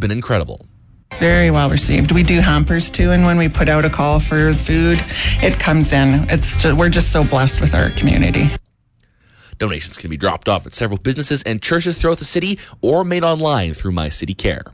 been incredible. Very well received. We do hampers too, and when we put out a call for food, it comes in. We're just so blessed with our community. Donations can be dropped off at several businesses and churches throughout the city or made online through My City Care.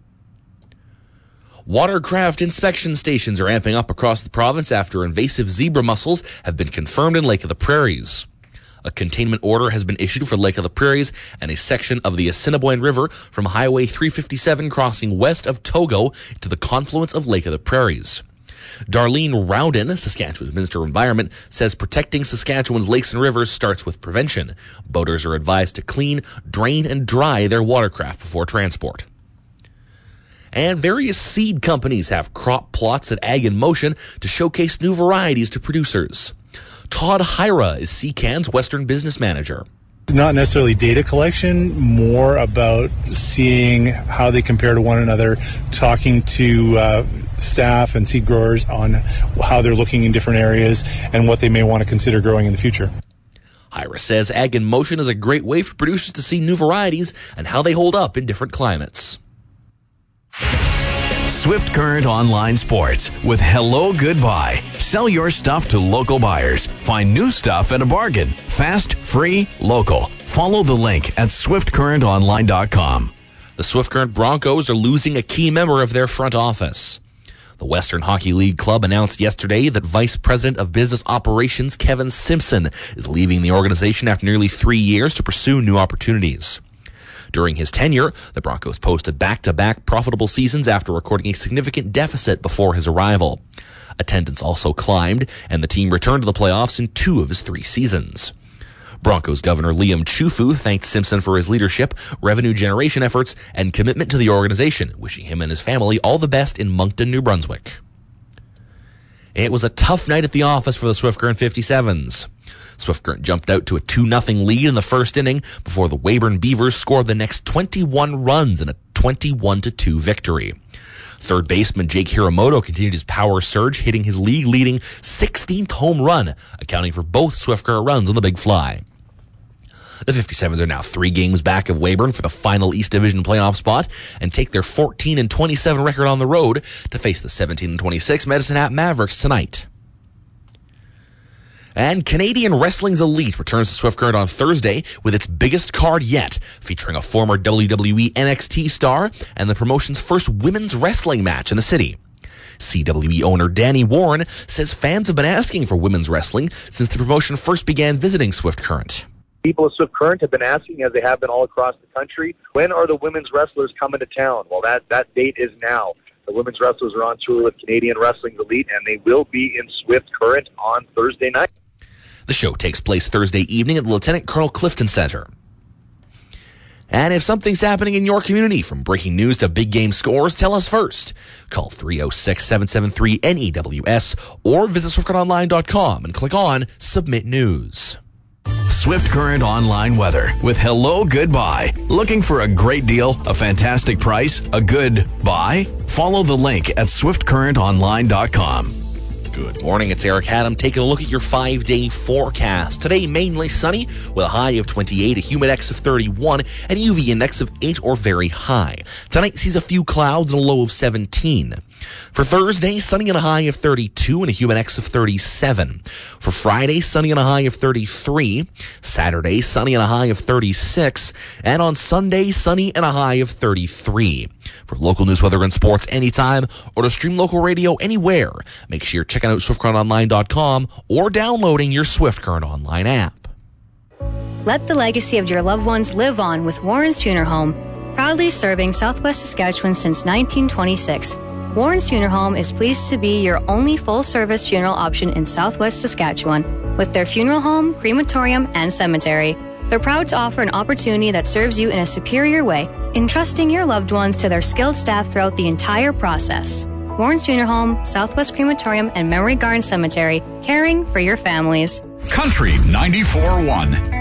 Watercraft inspection stations are amping up across the province after invasive zebra mussels have been confirmed in Lake of the Prairies. A containment order has been issued for Lake of the Prairies and a section of the Assiniboine River from Highway 357 crossing west of Togo to the confluence of Lake of the Prairies. Darlene Rowden, Saskatchewan's Minister of Environment, says protecting Saskatchewan's lakes and rivers starts with prevention. Boaters are advised to clean, drain, and dry their watercraft before transport. And various seed companies have crop plots at Ag in Motion to showcase new varieties to producers. Todd Hyra is CCAN's Western Business Manager. Not necessarily data collection, more about seeing how they compare to one another, talking to staff and seed growers on how they're looking in different areas and what they may want to consider growing in the future. Hyra says Ag in Motion is a great way for producers to see new varieties and how they hold up in different climates. Swift Current Online Sports with Hello Goodbye. Sell your stuff to local buyers. Find new stuff at a bargain. Fast, free, local. Follow the link at swiftcurrentonline.com. The Swift Current Broncos are losing a key member of their front office. The Western Hockey League club announced yesterday that Vice President of Business Operations Kevin Simpson is leaving the organization after nearly 3 years to pursue new opportunities. During his tenure, the Broncos posted back-to-back profitable seasons after recording a significant deficit before his arrival. Attendance also climbed, and the team returned to the playoffs in 2 of his 3 seasons. Broncos Governor Liam Chufu thanked Simpson for his leadership, revenue generation efforts, and commitment to the organization, wishing him and his family all the best in Moncton, New Brunswick. It was a tough night at the office for the Swift Current 57s. Swift Current jumped out to a 2-0 lead in the first inning before the Weyburn Beavers scored the next 21 runs in a 21-2 victory. Third baseman Jake Hiramoto continued his power surge, hitting his league-leading 16th home run, accounting for both Swift Current runs on the big fly. The 57s are now 3 games back of Weyburn for the final East Division playoff spot and take their 14-27 record on the road to face the 17-26 Medicine Hat Mavericks tonight. And Canadian Wrestling's Elite returns to Swift Current on Thursday with its biggest card yet, featuring a former WWE NXT star and the promotion's first women's wrestling match in the city. CWE owner Danny Warren says fans have been asking for women's wrestling since the promotion first began visiting Swift Current. People of Swift Current have been asking, as they have been all across the country, when are the women's wrestlers coming to town? Well, that date is now. The women's wrestlers are on tour with Canadian Wrestling's Elite, and they will be in Swift Current on Thursday night. The show takes place Thursday evening at the Lieutenant Colonel Clifton Center. And if something's happening in your community, from breaking news to big game scores, tell us first. Call 306-773-NEWS or visit SwiftCurrentOnline.com and click on Submit News. Swift Current Online Weather with Hello Goodbye. Looking for a great deal, a fantastic price, a good buy? Follow the link at SwiftCurrentOnline.com. Good morning, it's Eric Haddam taking a look at your 5-day forecast. Today, mainly sunny with a high of 28, a humidex of 31, and a UV index of 8 or very high. Tonight sees a few clouds and a low of 17. For Thursday, sunny and a high of 32 and a humidex of 37. For Friday, sunny and a high of 33. Saturday, sunny and a high of 36. And on Sunday, sunny and a high of 33. For local news, weather, and sports anytime, or to stream local radio anywhere, make sure you're checking out SwiftCurrentOnline.com or downloading your Swift Current Online app. Let the legacy of your loved ones live on with Warren's Funeral Home, proudly serving Southwest Saskatchewan since 1926. Warren's Funeral Home is pleased to be your only full-service funeral option in Southwest Saskatchewan. With their funeral home, crematorium, and cemetery, they're proud to offer an opportunity that serves you in a superior way, entrusting your loved ones to their skilled staff throughout the entire process. Warren's Funeral Home, Southwest Crematorium, and Memory Garden Cemetery, caring for your families. Country 94.1.